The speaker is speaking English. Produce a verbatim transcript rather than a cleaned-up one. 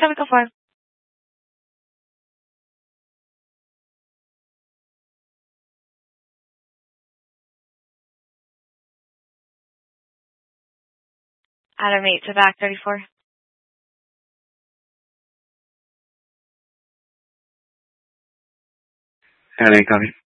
seven go for. Adam eight to back thirty-four. Hello, copy.